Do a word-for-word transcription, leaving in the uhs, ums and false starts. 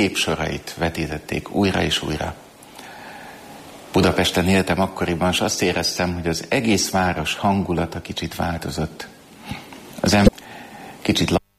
képsorait vetítették újra és újra. Budapesten éltem akkoriban, és azt éreztem, hogy az egész város hangulata kicsit változott. Az ember kicsit